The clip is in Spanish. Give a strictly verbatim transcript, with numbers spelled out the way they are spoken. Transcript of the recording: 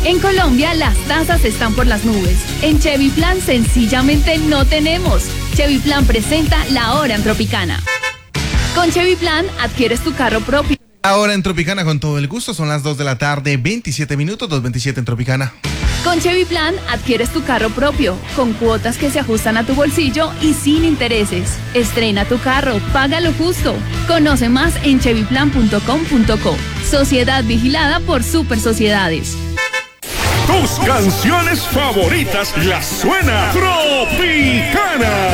En Colombia las tasas están por las nubes. En Chevy Plan sencillamente no tenemos. Chevy Plan presenta la hora en Tropicana. Con Chevy Plan adquieres tu carro propio. Ahora en Tropicana con todo el gusto, son las dos de la tarde, veintisiete minutos, dos veintisiete en Tropicana. Con Chevy Plan adquieres tu carro propio, con cuotas que se ajustan a tu bolsillo y sin intereses. Estrena tu carro, paga lo justo. Conoce más en chevy plan punto com punto co. Sociedad vigilada por Super Sociedades. Tus canciones favoritas las suena Tropicana.